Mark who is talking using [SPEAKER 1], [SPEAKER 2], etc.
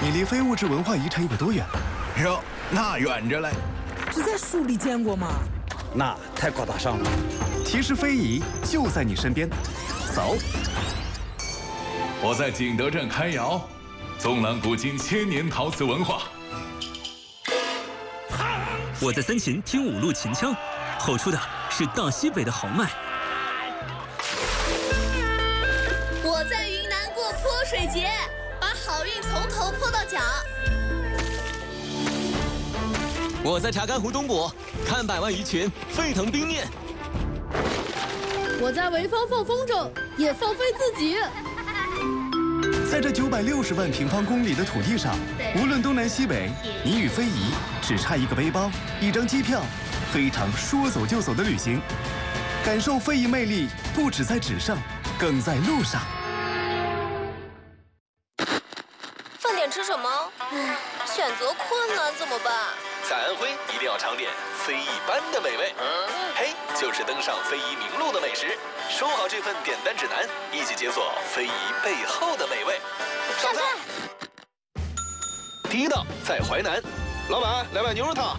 [SPEAKER 1] 你离非物质文化遗产有多远了？
[SPEAKER 2] 哟，那远着嘞。
[SPEAKER 3] 只在书里见过吗？
[SPEAKER 4] 那太高大上了。
[SPEAKER 1] 其实非遗就在你身边，走。
[SPEAKER 5] 我在景德镇开窑，纵览古今千年陶瓷文化。
[SPEAKER 6] 我在森秦听五路秦腔，吼出的是大西北的豪迈。
[SPEAKER 7] 我在云南过泼水节，把好运从头泼到脚。
[SPEAKER 8] 我在查干湖东捕，看百万鱼群沸腾冰面。
[SPEAKER 7] 我在潍坊放风筝，也放飞自己。
[SPEAKER 1] 在这960万平方公里的土地上，无论东南西北，你与非遗只差一个背包、一张机票，和一场说走就走的旅行。感受非遗魅力，不只在纸上，更在路上。
[SPEAKER 7] 饭点吃什么？选择困难怎么办？
[SPEAKER 9] 在安徽一定要尝点非一般的美味。嘿，就是登上非遗名录的美食。收好这份点单指南，一起解锁非遗背后的美味。上菜。第一道在淮南，老板来碗牛肉汤。